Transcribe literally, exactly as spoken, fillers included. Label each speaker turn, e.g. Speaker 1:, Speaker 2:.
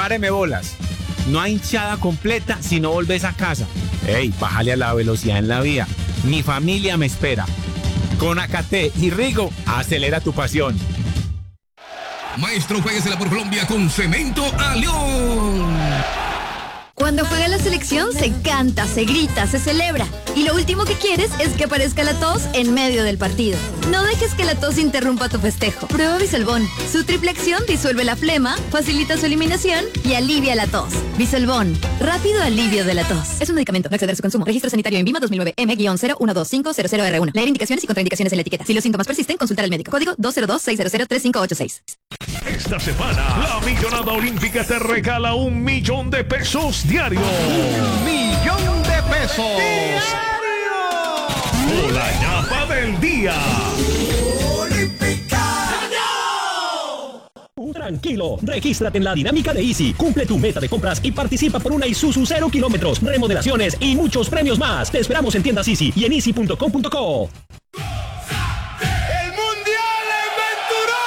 Speaker 1: Páreme bolas. No hay hinchada completa si no volvés a casa. Ey, bájale a la velocidad en la vía. Mi familia me espera. Con Acate y Rigo, acelera tu pasión.
Speaker 2: Maestro, juéguesela por Colombia con Cemento a León.
Speaker 3: Cuando juega la selección se canta, se grita, se celebra. Y lo último que quieres es que aparezca la tos en medio del partido. No dejes que la tos interrumpa tu festejo. Prueba Bisolbón. Su triple acción disuelve la flema, facilita su eliminación y alivia la tos. Bisolbón. Rápido alivio de la tos. Es un medicamento. No exceder su consumo. Registro sanitario en VIMA dos mil nueve M cero uno dos cinco cero cero R uno. Leer indicaciones y contraindicaciones en la etiqueta. Si los síntomas persisten, consultar al médico. Código dos cero dos seis cero cero tres cinco ocho seis.
Speaker 4: Esta semana, la Millonada Olímpica te regala un millón de pesos diario.
Speaker 5: ¡Un millón de pesos!
Speaker 4: ¡Diario! O la ñapa del día.
Speaker 6: Tranquilo, regístrate en la dinámica de Easy, cumple tu meta de compras y participa por una Isuzu cero kilómetros, remodelaciones y muchos premios más. Te esperamos en tiendas Easy y en easy punto com punto co.